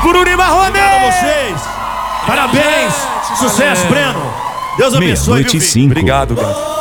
Cururi Marrone! Obrigado a vocês. Parabéns. Sucesso, Breno. Deus abençoe. Meia-noite e 5. Obrigado, gato.